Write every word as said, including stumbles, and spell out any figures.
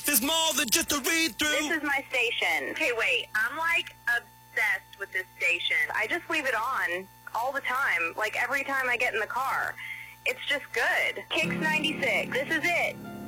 There's more than just a read-through. This is my station. Okay, wait. I'm, like, obsessed with this station. I just leave it on all the time, like every time I get in the car. It's just good. Kicks ninety-six. This is it.